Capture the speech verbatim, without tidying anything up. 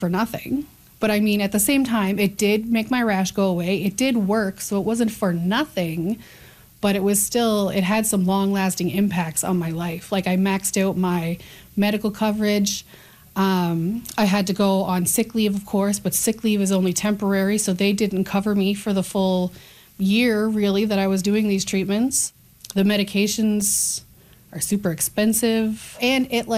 for nothing. But I mean, at the same time, it did make my rash go away. It did work, so it wasn't for nothing, but it was still, it had some long-lasting impacts on my life. Like, I maxed out my medical coverage. Um, I had to go on sick leave, of course, but sick leave is only temporary, so they didn't cover me for the full year, really, that I was doing these treatments. The medications are super expensive, and it like